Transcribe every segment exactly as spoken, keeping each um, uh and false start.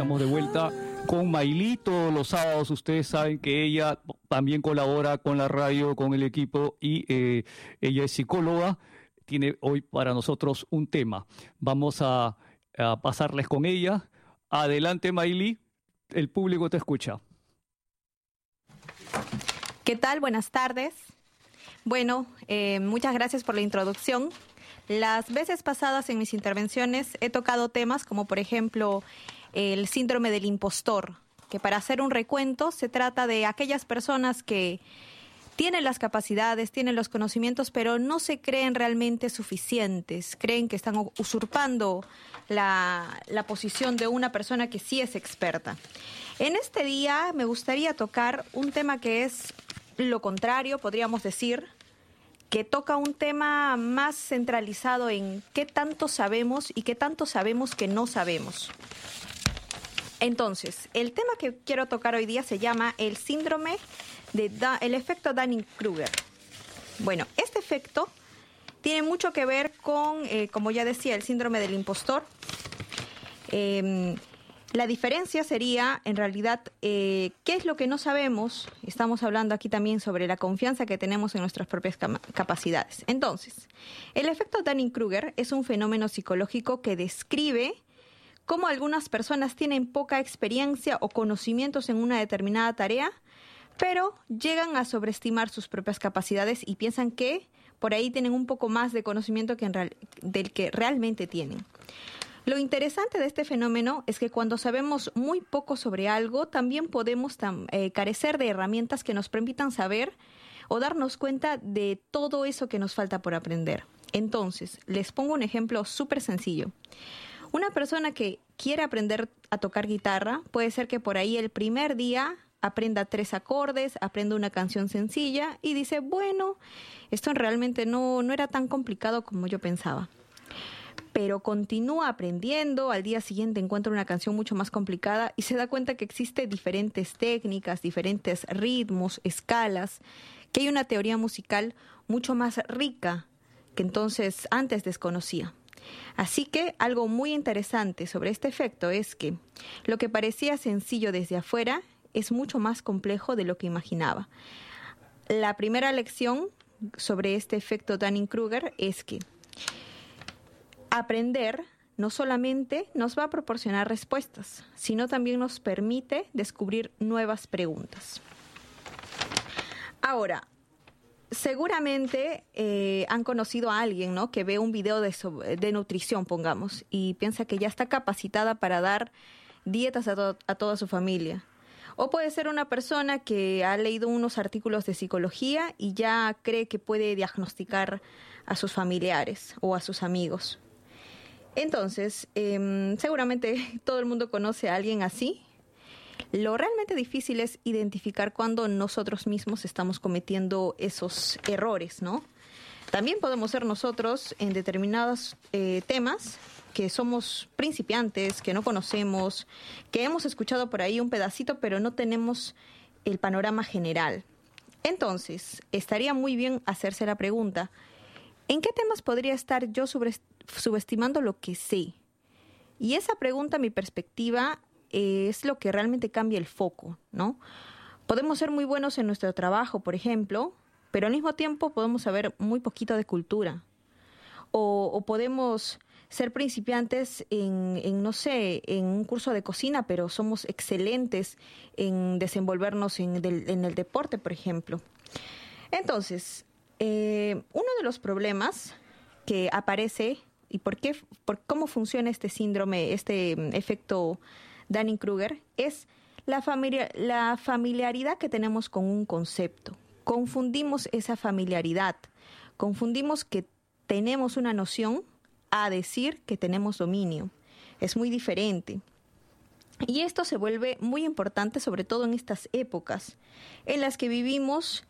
estamos de vuelta con Mayli todos los sábados. Ustedes saben que ella también colabora con la radio, con el equipo, y eh, ella es psicóloga. Tiene hoy para nosotros un tema. Vamos a, a pasarles con ella. Adelante, Mayli, el público te escucha. ¿Qué tal? Buenas tardes. Bueno, eh, muchas gracias por la introducción. Las veces pasadas en mis intervenciones he tocado temas como, por ejemplo, el síndrome del impostor, que para hacer un recuento se trata de aquellas personas que tienen las capacidades, tienen los conocimientos, pero no se creen realmente suficientes, creen que están usurpando la, la posición de una persona que sí es experta. En este día me gustaría tocar un tema que es lo contrario, podríamos decir, que toca un tema más centralizado en qué tanto sabemos y qué tanto sabemos que no sabemos. Entonces, el tema que quiero tocar hoy día se llama el síndrome de da- el efecto Dunning-Kruger. Bueno, este efecto tiene mucho que ver con, eh, como ya decía, el síndrome del impostor. Eh, La diferencia sería, en realidad, eh, ¿qué es lo que no sabemos? Estamos hablando aquí también sobre la confianza que tenemos en nuestras propias cam- capacidades. Entonces, el efecto Dunning-Kruger es un fenómeno psicológico que describe cómo algunas personas tienen poca experiencia o conocimientos en una determinada tarea, pero llegan a sobreestimar sus propias capacidades y piensan que por ahí tienen un poco más de conocimiento que en real- del que realmente tienen. Lo interesante de este fenómeno es que cuando sabemos muy poco sobre algo, también podemos tam- eh, carecer de herramientas que nos permitan saber o darnos cuenta de todo eso que nos falta por aprender. Entonces, les pongo un ejemplo súper sencillo. Una persona que quiere aprender a tocar guitarra, puede ser que por ahí el primer día aprenda tres acordes, aprenda una canción sencilla y dice, bueno, esto realmente no, no era tan complicado como yo pensaba. Pero continúa aprendiendo, al día siguiente encuentra una canción mucho más complicada y se da cuenta que existen diferentes técnicas, diferentes ritmos, escalas, que hay una teoría musical mucho más rica que entonces antes desconocía. Así que algo muy interesante sobre este efecto es que lo que parecía sencillo desde afuera es mucho más complejo de lo que imaginaba. La primera lección sobre este efecto Dunning-Kruger es que aprender no solamente nos va a proporcionar respuestas, sino también nos permite descubrir nuevas preguntas. Ahora, seguramente eh, han conocido a alguien, ¿no?, que ve un video de, de nutrición, pongamos, y piensa que ya está capacitada para dar dietas a, to- a toda su familia. O puede ser una persona que ha leído unos artículos de psicología y ya cree que puede diagnosticar a sus familiares o a sus amigos. Entonces, eh, seguramente todo el mundo conoce a alguien así. Lo realmente difícil es identificar cuando nosotros mismos estamos cometiendo esos errores, ¿no? También podemos ser nosotros en determinados eh, temas que somos principiantes, que no conocemos, que hemos escuchado por ahí un pedacito, pero no tenemos el panorama general. Entonces, estaría muy bien hacerse la pregunta, ¿en qué temas podría estar yo subestimando lo que sé? Y esa pregunta, mi perspectiva, eh, es lo que realmente cambia el foco, ¿no? Podemos ser muy buenos en nuestro trabajo, por ejemplo, pero al mismo tiempo podemos saber muy poquito de cultura. O, o podemos ser principiantes en, en, no sé, en un curso de cocina, pero somos excelentes en desenvolvernos en, del, en el deporte, por ejemplo. Entonces, eh, uno de los problemas que aparece y por qué, por cómo funciona este síndrome, este efecto Dunning-Kruger, es la, familia, la familiaridad que tenemos con un concepto. Confundimos esa familiaridad, confundimos que tenemos una noción a decir que tenemos dominio. Es muy diferente. Y esto se vuelve muy importante, sobre todo en estas épocas en las que vivimos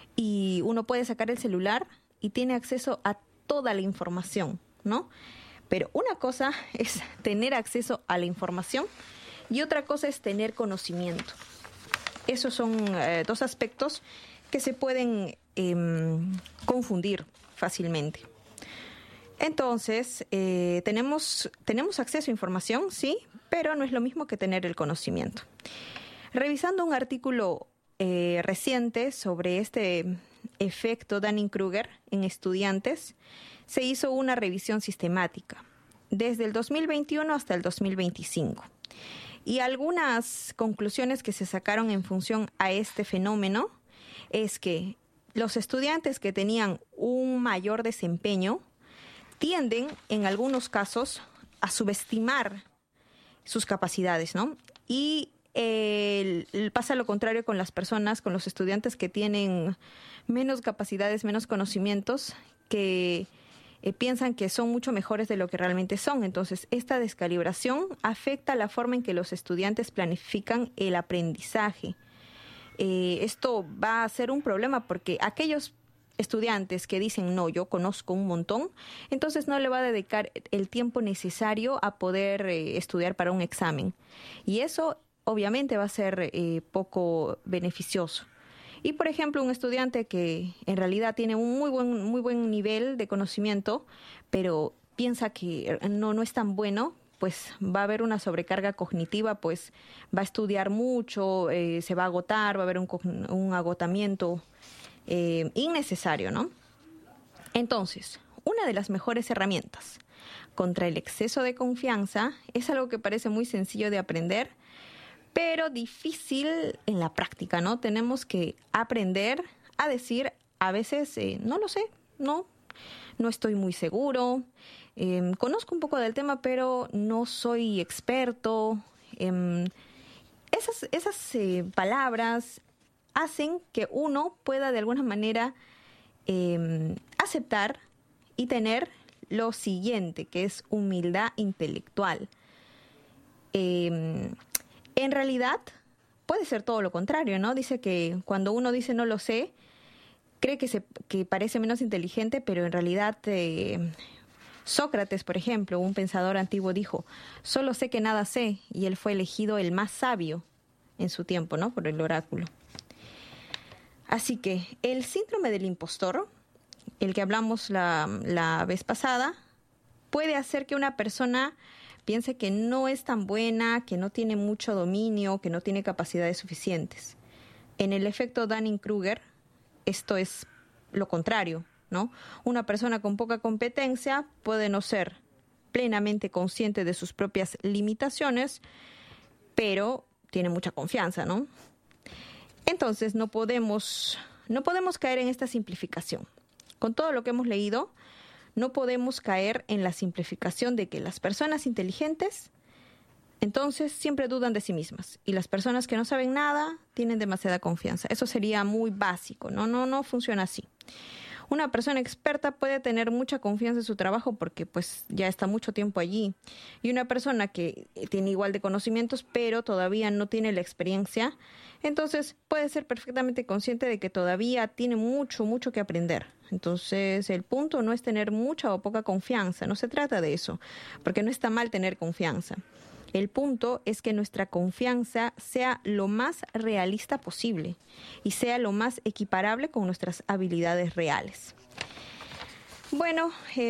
y uno puede sacar el celular y tiene acceso a toda la información, ¿no? Pero una cosa es tener acceso a la información y otra cosa es tener conocimiento. Esos son eh, dos aspectos que se pueden eh, confundir fácilmente. Entonces, eh, tenemos, tenemos acceso a información, sí, pero no es lo mismo que tener el conocimiento. Revisando un artículo eh, reciente sobre este efecto Dunning-Kruger en estudiantes, se hizo una revisión sistemática desde el dos mil veintiuno hasta el dos mil veinticinco. Y algunas conclusiones que se sacaron en función a este fenómeno es que los estudiantes que tenían un mayor desempeño tienden, en algunos casos, a subestimar sus capacidades, ¿no? Y eh, pasa lo contrario con las personas, con los estudiantes que tienen menos capacidades, menos conocimientos, que eh, piensan que son mucho mejores de lo que realmente son. Entonces, esta descalibración afecta la forma en que los estudiantes planifican el aprendizaje. Eh, esto va a ser un problema porque aquellos estudiantes que dicen, no, yo conozco un montón, entonces no le va a dedicar el tiempo necesario a poder eh, estudiar para un examen. Y eso obviamente va a ser eh, poco beneficioso. Y, por ejemplo, un estudiante que en realidad tiene un muy buen, muy buen nivel de conocimiento, pero piensa que no, no es tan bueno, pues va a haber una sobrecarga cognitiva, pues va a estudiar mucho, eh, se va a agotar, va a haber un, un agotamiento eh, innecesario, ¿no? Entonces, una de las mejores herramientas contra el exceso de confianza es algo que parece muy sencillo de aprender, pero difícil en la práctica, ¿no? Tenemos que aprender a decir, a veces, eh, no lo sé, no, no estoy muy seguro, eh, conozco un poco del tema, pero no soy experto. Eh, esas esas eh, palabras hacen que uno pueda de alguna manera eh, aceptar y tener lo siguiente, que es humildad intelectual. Eh, en realidad, puede ser todo lo contrario, ¿no? Dice que cuando uno dice no lo sé, cree que, se, que parece menos inteligente, pero en realidad eh, Sócrates, por ejemplo, un pensador antiguo, dijo, solo sé que nada sé, y él fue elegido el más sabio en su tiempo, ¿no? Por el oráculo. Así que el síndrome del impostor, el que hablamos la, la vez pasada, puede hacer que una persona piense que no es tan buena, que no tiene mucho dominio, que no tiene capacidades suficientes. En el efecto Dunning-Kruger, esto es lo contrario, ¿no? Una persona con poca competencia puede no ser plenamente consciente de sus propias limitaciones, pero tiene mucha confianza, ¿no? Entonces, no podemos, no podemos caer en esta simplificación. Con todo lo que hemos leído, no podemos caer en la simplificación de que las personas inteligentes, entonces, siempre dudan de sí mismas. Y las personas que no saben nada tienen demasiada confianza. Eso sería muy básico, ¿no? No, no funciona así. Una persona experta puede tener mucha confianza en su trabajo porque pues ya está mucho tiempo allí. Y una persona que tiene igual de conocimientos pero todavía no tiene la experiencia, entonces puede ser perfectamente consciente de que todavía tiene mucho, mucho que aprender. Entonces el punto no es tener mucha o poca confianza, no se trata de eso, porque no está mal tener confianza. El punto es que nuestra confianza sea lo más realista posible y sea lo más equiparable con nuestras habilidades reales. Bueno, eh,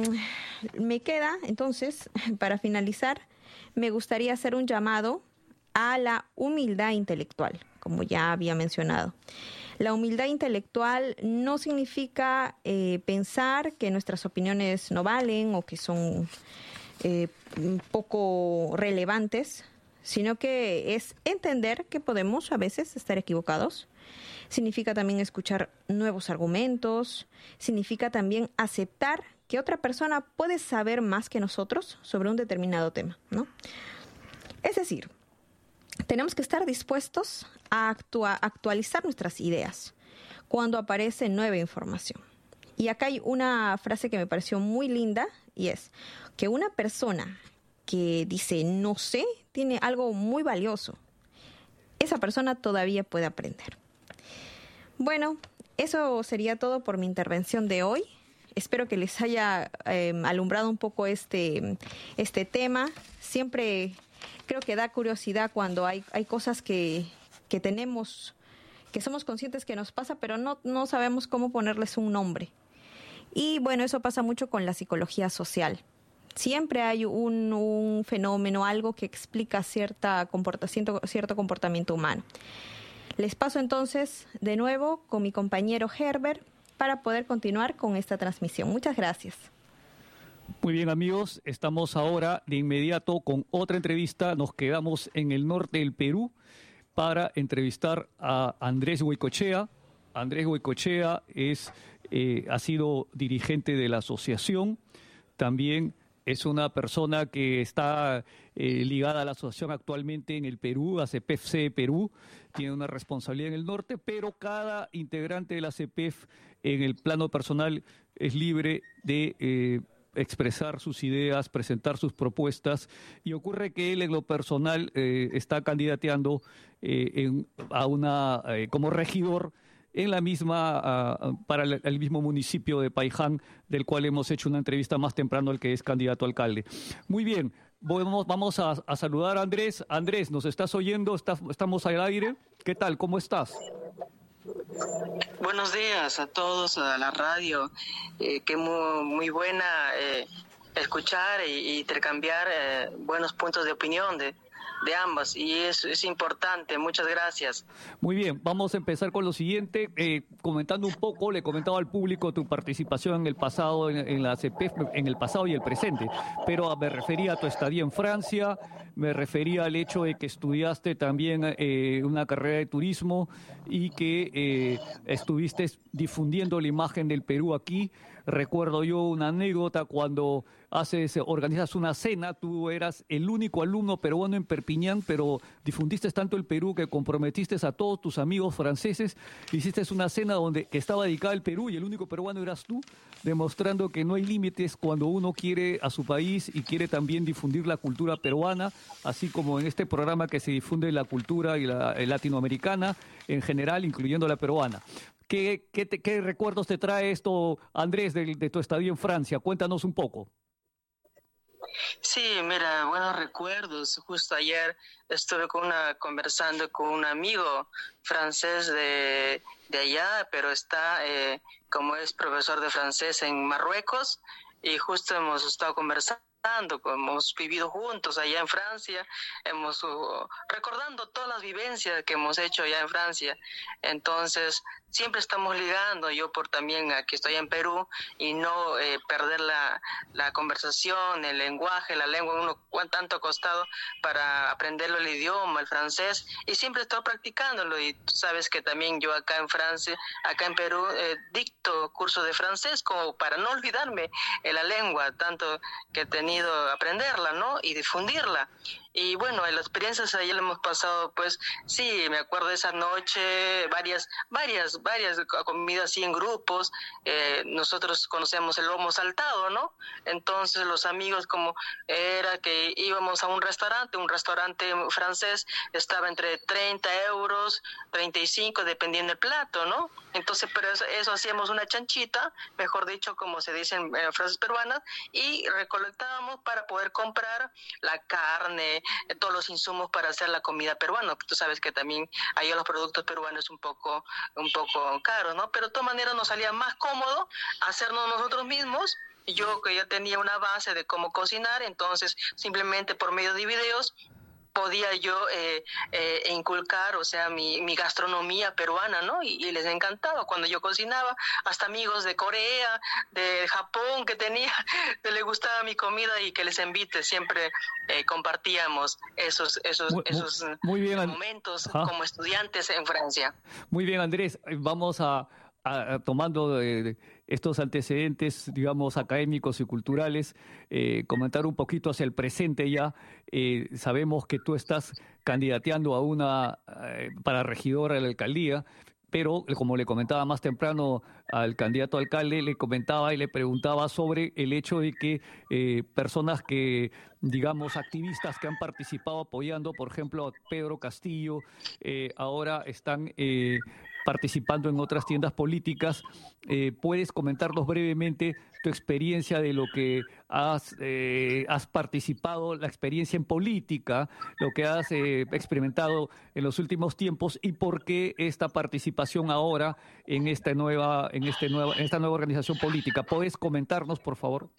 me queda entonces, para finalizar, me gustaría hacer un llamado a la humildad intelectual, como ya había mencionado. La humildad intelectual no significa eh, pensar que nuestras opiniones no valen o que son Eh, poco relevantes, sino que es entender que podemos a veces estar equivocados. Significa también escuchar nuevos argumentos, significa también aceptar que otra persona puede saber más que nosotros sobre un determinado tema, ¿no? Es decir, tenemos que estar dispuestos a actua- actualizar nuestras ideas cuando aparece nueva información. Y acá hay una frase que me pareció muy linda y es que una persona que dice no sé tiene algo muy valioso. Esa persona todavía puede aprender. Bueno, eso sería todo por mi intervención de hoy. Espero que les haya eh, alumbrado un poco este, este tema. Siempre creo que da curiosidad cuando hay, hay cosas que, que tenemos, que somos conscientes que nos pasa, pero no, no sabemos cómo ponerles un nombre. Y bueno, eso pasa mucho con la psicología social. Siempre hay un, un fenómeno, algo que explica cierta comportamiento, cierto comportamiento humano. Les paso entonces de nuevo con mi compañero Herbert para poder continuar con esta transmisión. Muchas gracias. Muy bien, amigos, estamos ahora de inmediato con otra entrevista. Nos quedamos en el norte del Perú para entrevistar a Andrés Goicoechea. Andrés Goicoechea es, eh, ha sido dirigente de la asociación, también es una persona que está eh, ligada a la asociación actualmente en el Perú, a C P E F C Perú, tiene una responsabilidad en el norte, pero cada integrante de la C P E F en el plano personal es libre de eh, expresar sus ideas, presentar sus propuestas, y ocurre que él en lo personal eh, está candidateando eh, en, a una eh, como regidor en la misma, uh, para el, el mismo municipio de Paiján, del cual hemos hecho una entrevista más temprano al que es candidato a alcalde. Muy bien, vamos, vamos a, a saludar a Andrés. Andrés, ¿nos estás oyendo? ¿Está, ¿Estamos al aire? ¿Qué tal? ¿Cómo estás? Buenos días a todos, a la radio, eh, que muy, muy buena eh, escuchar y intercambiar eh, buenos puntos de opinión de, de ambos, y es, es importante. Muchas gracias. Muy bien, vamos a empezar con lo siguiente, eh, comentando un poco, le comentaba al público tu participación en el pasado, en, en la C P E F, en el pasado y el presente, pero me refería a tu estadía en Francia, me refería al hecho de que estudiaste también eh, una carrera de turismo y que eh, estuviste difundiendo la imagen del Perú aquí. Recuerdo yo una anécdota cuando haces, organizas una cena, tú eras el único alumno peruano en Perpiñán, pero difundiste tanto el Perú que comprometiste a todos tus amigos franceses, hiciste una cena donde que estaba dedicada al Perú y el único peruano eras tú, demostrando que no hay límites cuando uno quiere a su país y quiere también difundir la cultura peruana, así como en este programa que se difunde la cultura y la, la latinoamericana en general, incluyendo la peruana. ¿Qué, qué, te, ¿Qué recuerdos te trae esto, Andrés, de, de tu estadía en Francia? Cuéntanos un poco. Sí, mira, buenos recuerdos. Justo ayer estuve con una, conversando con un amigo francés de, de allá, pero está, eh, como es profesor de francés en Marruecos, y justo hemos estado conversando. Hemos vivido juntos allá en Francia, hemos uh, recordando todas las vivencias que hemos hecho allá en Francia. Entonces siempre estamos ligando, yo por también aquí estoy en Perú, y no eh, perder la, la conversación, el lenguaje, la lengua, uno cuánto tanto ha costado para aprenderlo, el idioma, el francés, y siempre estoy practicándolo. Y tú sabes que también yo acá en Francia, acá en Perú, eh, dicto cursos de francés como para no olvidarme eh, la lengua, tanto que he tenido aprenderla, ¿no? Y difundirla. Y bueno, en las experiencias ayer le hemos pasado, pues, sí, me acuerdo de esa noche, varias, varias, varias comidas así en grupos. Eh, nosotros conocemos el lomo saltado, ¿no? Entonces los amigos, como era que íbamos a un restaurante, un restaurante francés, estaba entre treinta euros, treinta y cinco, dependiendo del plato, ¿no? Entonces, pero eso, eso hacíamos una chanchita, mejor dicho, como se dice en, en frases peruanas, y recolectábamos para poder comprar la carne, todos los insumos para hacer la comida peruana. Tú sabes que también hay los productos peruanos un poco un poco caros, ¿no? Pero de todas maneras nos salía más cómodo hacernos nosotros mismos. Yo que ya tenía una base de cómo cocinar, entonces simplemente por medio de videos podía yo eh, eh, inculcar, o sea, mi, mi gastronomía peruana, ¿no? Y, y les encantaba cuando yo cocinaba, hasta amigos de Corea, de Japón que tenía, que les gustaba mi comida y que les invite, siempre eh, compartíamos esos esos muy, esos muy bien, momentos ajá, como estudiantes en Francia. Muy bien, Andrés, vamos a, a, a tomando de, de estos antecedentes, digamos, académicos y culturales, eh, comentar un poquito hacia el presente ya. Eh, sabemos que tú estás candidateando a una eh, para regidora de la alcaldía, pero como le comentaba más temprano al candidato alcalde, le comentaba y le preguntaba sobre el hecho de que eh, personas que, digamos, activistas que han participado apoyando, por ejemplo, a Pedro Castillo, eh, ahora están eh, participando en otras tiendas políticas. Eh, ¿Puedes comentarnos brevemente tu experiencia de lo que has, eh, has participado, la experiencia en política, lo que has eh, experimentado en los últimos tiempos y por qué esta participación ahora en esta nueva en, este nuevo, en esta nueva organización política. ¿Puedes comentarnos, por favor?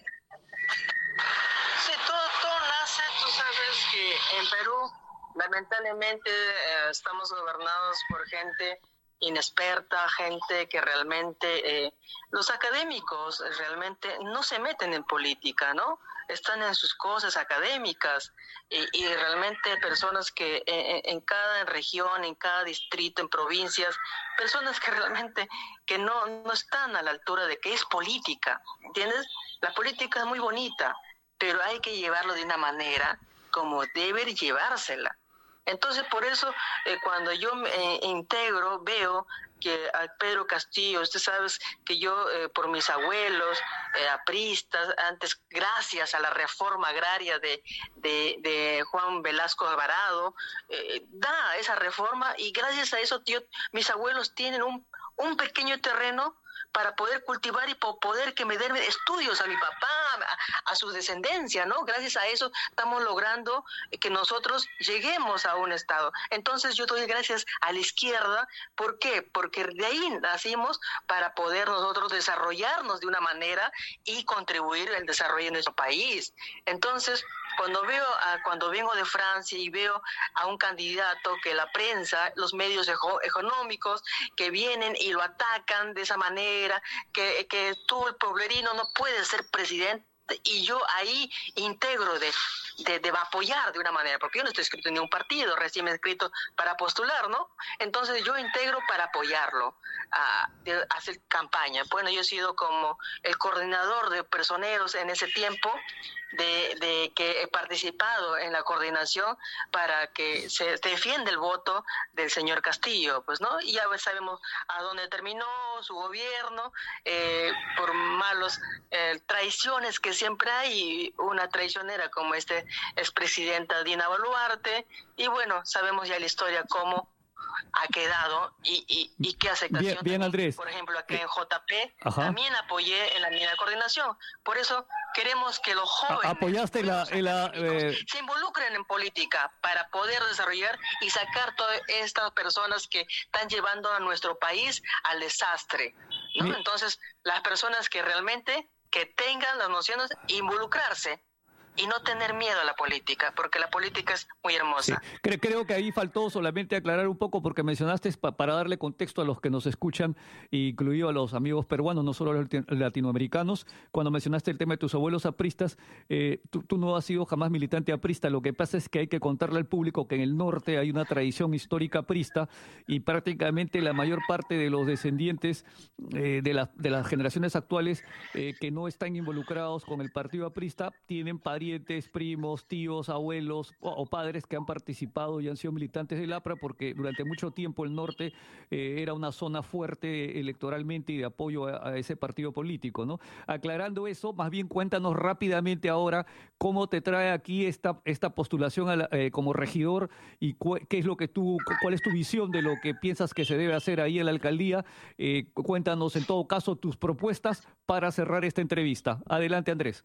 Sí, todo, todo nace, tú sabes que en Perú, lamentablemente, eh, estamos gobernados por gente inexperta, gente que realmente, eh, los académicos realmente no se meten en política, ¿no? Están en sus cosas académicas y, y realmente personas que en, en cada región, en cada distrito, en provincias, personas que realmente que no, no están a la altura de que es política, ¿entiendes? La política es muy bonita, pero hay que llevarlo de una manera como debe llevársela. Entonces, por eso, eh, cuando yo me eh, integro, veo que a Pedro Castillo, usted sabe que yo, eh, por mis abuelos, eh, apristas, antes, gracias a la reforma agraria de, de, de Juan Velasco Alvarado, eh, da esa reforma y gracias a eso, tío, mis abuelos tienen un, un pequeño terreno para poder cultivar y poder que me den estudios a mi papá, a, a su descendencia, ¿no? Gracias a eso estamos logrando que nosotros lleguemos a un estado. Entonces yo doy gracias a la izquierda. ¿Por qué? Porque de ahí nacimos para poder nosotros desarrollarnos de una manera y contribuir al desarrollo de nuestro país. Entonces, cuando veo, a, cuando vengo de Francia y veo a un candidato que la prensa, los medios eco, económicos, que vienen y lo atacan de esa manera, que, que tú, el pueblerino, no puedes ser presidente, y yo ahí integro de, de, de apoyar de una manera, porque yo no estoy inscrito en ningún partido, recién me he inscrito para postular, ¿no? Entonces yo integro para apoyarlo, a, a hacer campaña. Bueno, yo he sido como el coordinador de personeros en ese tiempo, de, de que he participado en la coordinación para que se defienda el voto del señor Castillo, pues, ¿no? Y ya sabemos a dónde terminó su gobierno, eh, por malos eh, traiciones que siempre hay, una traicionera como este expresidenta Dina Boluarte, y bueno, sabemos ya la historia cómo ha quedado y, y, y qué aceptación. Bien, bien, Andrés. Por ejemplo, aquí en J P Ajá. también apoyé en la línea de coordinación. Por eso queremos que los jóvenes apoyaste la, la, eh... se involucren en política para poder desarrollar y sacar todas estas personas que están llevando a nuestro país al desastre, ¿no? Bien. Entonces, las personas que realmente que tengan las nociones, involucrarse y no tener miedo a la política, porque la política es muy hermosa. Sí. Creo, creo que ahí faltó solamente aclarar un poco, porque mencionaste pa, para darle contexto a los que nos escuchan, incluido a los amigos peruanos, no solo a los latinoamericanos, cuando mencionaste el tema de tus abuelos apristas, eh, tú, tú no has sido jamás militante aprista. Lo que pasa es que hay que contarle al público que en el norte hay una tradición histórica aprista y prácticamente la mayor parte de los descendientes eh, de, la, de las generaciones actuales eh, que no están involucrados con el partido aprista tienen parientes, primos, tíos, abuelos o, o padres que han participado y han sido militantes del APRA, porque durante mucho tiempo el norte eh, era una zona fuerte electoralmente y de apoyo a, a ese partido político, ¿no? Aclarando eso, más bien cuéntanos rápidamente ahora cómo te trae aquí esta, esta postulación a la, eh, como regidor y cu- qué es lo que tú, cuál es tu visión de lo que piensas que se debe hacer ahí en la alcaldía. Eh, cuéntanos en todo caso tus propuestas para cerrar esta entrevista. Adelante, Andrés.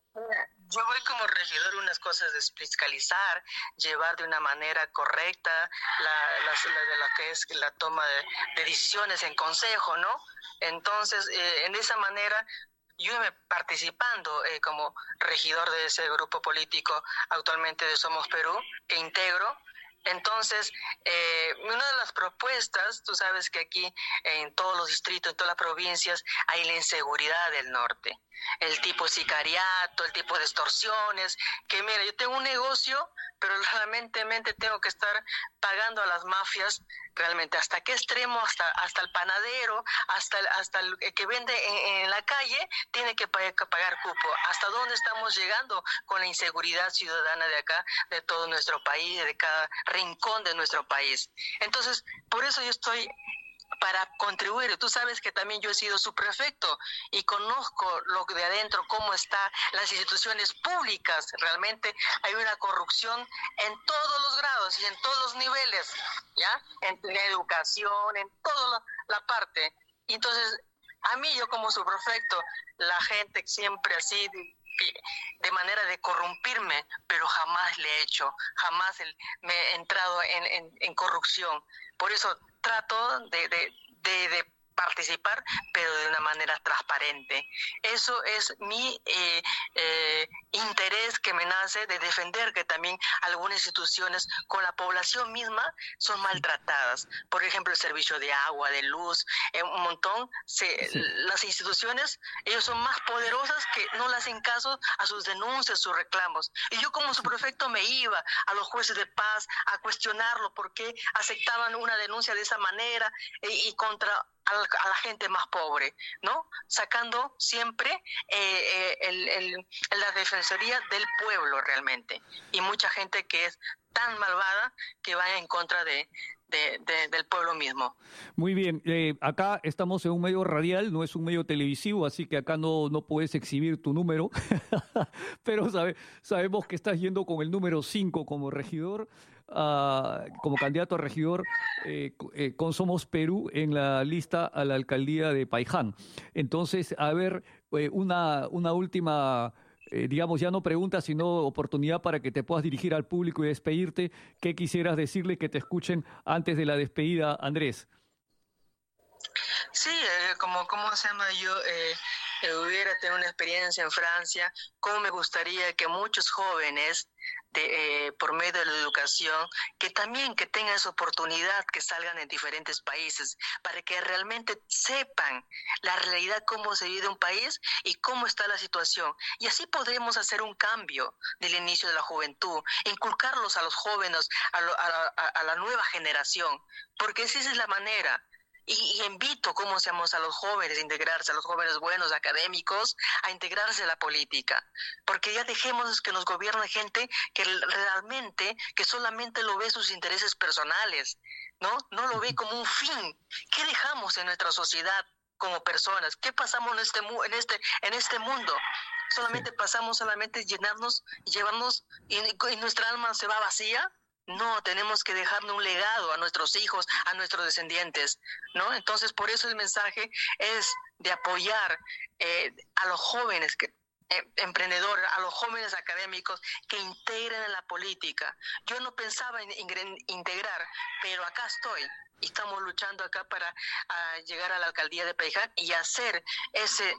Yo voy como regidor unas cosas de fiscalizar, llevar de una manera correcta la, la, la de lo que es la toma de, de decisiones en consejo, ¿no? Entonces, eh, en esa manera, yo me participando eh, como regidor de ese grupo político actualmente de Somos Perú, que integro. Entonces, eh, una de las propuestas, tú sabes que aquí en todos los distritos, en todas las provincias, hay la inseguridad del norte. El tipo sicariato, el tipo de extorsiones, que mira, yo tengo un negocio, pero lamentablemente tengo que estar pagando a las mafias, realmente, ¿hasta qué extremo? Hasta hasta el panadero, hasta el, hasta el que vende en, en la calle, tiene que pagar, pagar cupo. ¿Hasta dónde estamos llegando con la inseguridad ciudadana de acá, de todo nuestro país, de cada rincón de nuestro país? Entonces, por eso yo estoy para contribuir. Tú sabes que también yo he sido subprefecto y conozco lo de adentro, cómo están las instituciones públicas. Realmente hay una corrupción en todos los grados y en todos los niveles, ¿ya? En la educación, en toda la, la parte. Y entonces, a mí, yo como subprefecto, la gente siempre así, de, de manera de corrompirme, pero jamás le he hecho, jamás el, me he entrado en, en, en corrupción. Por eso trato de, de, de, de participar, pero de una manera transparente. Eso es mi eh, eh, interés que me nace de defender que también algunas instituciones con la población misma son maltratadas. Por ejemplo, el servicio de agua, de luz, eh, un montón. Se, sí. Las instituciones, ellos son más poderosas que no le hacen caso a sus denuncias, sus reclamos. Y yo como subprefecto me iba a los jueces de paz a cuestionarlo por qué aceptaban una denuncia de esa manera y, y contra a la, a la gente más pobre, ¿no? Sacando siempre eh, eh, el, el, la defensoría del pueblo realmente. Y mucha gente que es tan malvada que va en contra de, de, de, del pueblo mismo. Muy bien, eh, acá estamos en un medio radial, no es un medio televisivo, así que acá no, no puedes exhibir tu número, pero sabe, sabemos que estás yendo con el número cinco como regidor. Uh, como candidato a regidor eh, eh, con Somos Perú en la lista a la alcaldía de Paiján. Entonces, a ver, eh, una, una última, eh, digamos, ya no pregunta, sino oportunidad para que te puedas dirigir al público y despedirte. ¿Qué quisieras decirle que te escuchen antes de la despedida, Andrés? Sí, eh, como, ¿cómo se llama? Yo eh, eh, hubiera tenido una experiencia en Francia, cómo me gustaría que muchos jóvenes De, eh, por medio de la educación, que también que tengan esa oportunidad, que salgan en diferentes países, para que realmente sepan la realidad, cómo se vive un país y cómo está la situación. Y así podremos hacer un cambio del inicio de la juventud, inculcarlos a los jóvenes, a, lo, a, la, a la nueva generación, porque esa es la manera. Y, y invito, como seamos, a los jóvenes a integrarse, a los jóvenes buenos, académicos, a integrarse a la política. Porque ya dejemos que nos gobierne gente que realmente, que solamente lo ve sus intereses personales, ¿no? No lo ve como un fin. ¿Qué dejamos en nuestra sociedad como personas? ¿Qué pasamos en este, en este, en este mundo? Solamente sí. pasamos solamente llenarnos, llevarnos, y, y nuestra alma se va vacía. No, tenemos que dejarle un legado a nuestros hijos, a nuestros descendientes, ¿no? Entonces, por eso el mensaje es de apoyar eh, a los jóvenes que, eh, emprendedores, a los jóvenes académicos que integren en la política. Yo no pensaba en, en integrar, pero acá estoy. Y estamos luchando acá para uh, llegar a la alcaldía de Paiján y hacer ese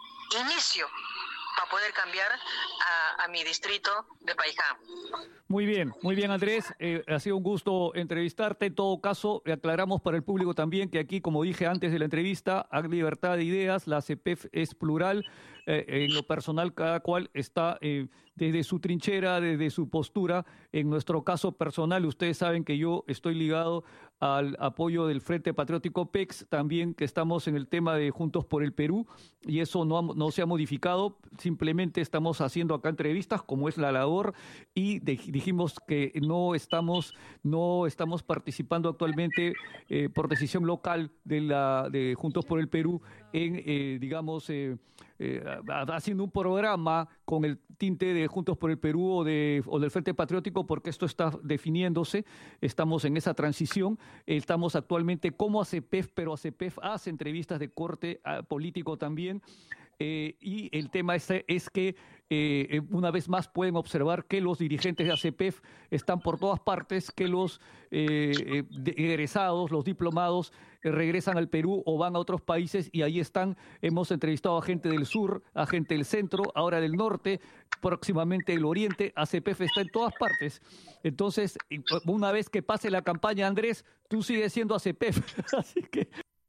inicio para poder cambiar a, a mi distrito de Paiján. Muy bien, muy bien, Andrés. Eh, ha sido un gusto entrevistarte. En todo caso, aclaramos para el público también que aquí, como dije antes de la entrevista, hay libertad de ideas, la C P E F es plural. Eh, en lo personal, cada cual está eh, desde su trinchera, desde su postura. En nuestro caso personal, ustedes saben que yo estoy ligado al apoyo del Frente Patriótico P E X, también que estamos en el tema de Juntos por el Perú, y eso no, ha, no se ha modificado, simplemente estamos haciendo acá entrevistas, como es la labor, y de, dijimos que no estamos, no estamos participando actualmente eh, por decisión local de, la, de Juntos por el Perú en, eh, digamos, eh, eh, haciendo un programa con el tinte de Juntos por el Perú o, de, o del Frente Patriótico, porque esto está definiéndose, estamos en esa transición. Estamos actualmente como A C P E F, pero A C P E F hace entrevistas de corte uh, político también. Eh, y el tema es, es que eh, una vez más pueden observar que los dirigentes de A C P E F están por todas partes, que los eh, eh, egresados, los diplomados eh, regresan al Perú o van a otros países y ahí están. Hemos entrevistado a gente del sur, a gente del centro, ahora del norte, próximamente del oriente. A C P E F está en todas partes. Entonces, una vez que pase la campaña, Andrés, tú sigues siendo A C P E F. Así que...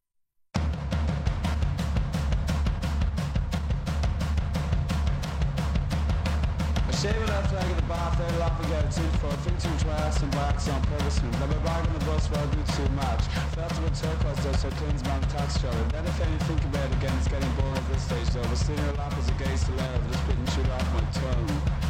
Shaving up flag at the bar, third off and get a two for think too twice and backs on purpose. Never back on the bus, well, do too much. Felt to a turquoise though, so cleans my tax show. And then if anything think about it again, it's getting boring at this stage though. But still your lap is a gay celeb, just spitting shit off my tongue.